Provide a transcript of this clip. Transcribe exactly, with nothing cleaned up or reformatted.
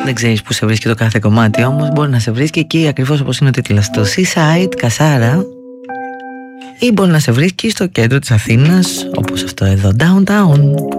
Δεν ξέρεις που σε βρίσκει το κάθε κομμάτι, όμως μπορεί να σε βρίσκει εκεί ακριβώς όπως είναι ο τίτλος του, Seaside, Κασάρα, ή μπορεί να σε βρίσκει στο κέντρο της Αθήνας, όπως αυτό εδώ, Downtown.